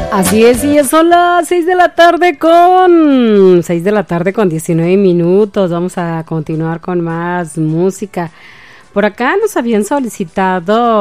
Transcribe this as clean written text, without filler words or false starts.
Así es, y son las 6 de la tarde con 19 minutos. Vamos a continuar con más música. Por acá nos habían solicitado